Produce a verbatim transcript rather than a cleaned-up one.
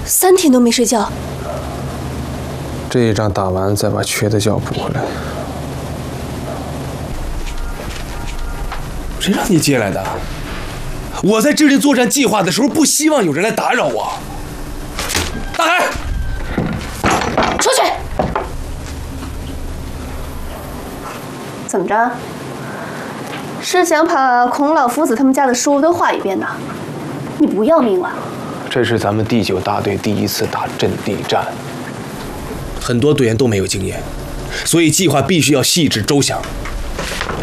三天都没睡觉。 这一仗打完，再把缺的觉补回来。 谁让你接来的？我在制定作战计划的时候，不希望有人来打扰我。大海， 出去！怎么着？是想把孔老夫子他们家的书都画一遍呢？你不要命了？ 这是咱们第九大队第一次打阵地战，很多队员都没有经验，所以计划必须要细致周详。